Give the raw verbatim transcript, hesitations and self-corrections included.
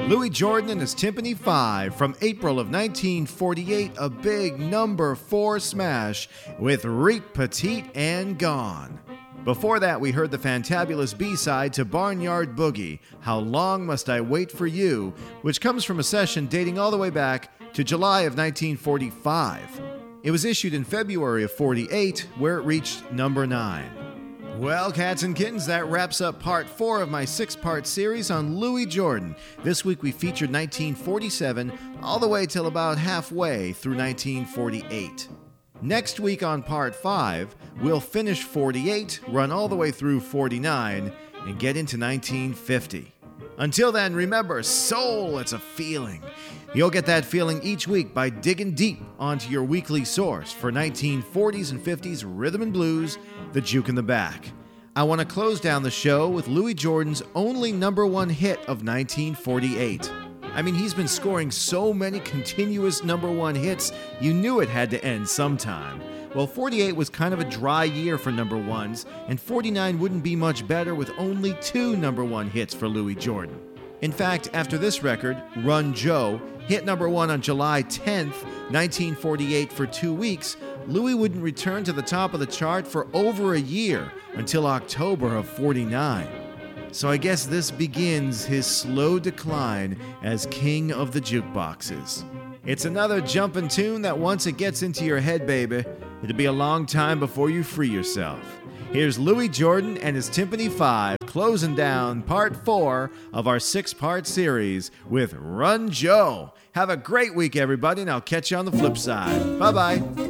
Louis Jordan and his Tympany Five from April of nineteen forty-eight, a big number four smash with Reet Petite and Gone. Before that, we heard the fantabulous B-side to Barnyard Boogie, How Long Must I Wait for You, which comes from a session dating all the way back to July of nineteen forty-five. It was issued in February of forty-eight, where it reached number nine. Well, cats and kittens, that wraps up part four of my six-part series on Louis Jordan. This week we featured nineteen forty-seven all the way till about halfway through nineteen forty-eight. Next week on part five, we'll finish forty-eight, run all the way through forty-nine, and get into nineteen fifty. Until then, remember, soul, it's a feeling. You'll get that feeling each week by digging deep onto your weekly source for nineteen forties and fifties rhythm and blues, the Juke in the Back. I want to close down the show with Louis Jordan's only number one hit of nineteen forty-eight. I mean, he's been scoring so many continuous number one hits, you knew it had to end sometime. Well, forty-eight was kind of a dry year for number ones, and forty-nine wouldn't be much better with only two number one hits for Louis Jordan. In fact, after this record, Run Joe, hit number one on July tenth, nineteen forty-eight for two weeks, Louis wouldn't return to the top of the chart for over a year, until October of forty-nine. So I guess this begins his slow decline as king of the jukeboxes. It's another jumpin' tune that once it gets into your head, baby, it'll be a long time before you free yourself. Here's Louis Jordan and his Tympany Five closing down part four of our six-part series with Run Joe. Have a great week, everybody, and I'll catch you on the flip side. Bye-bye.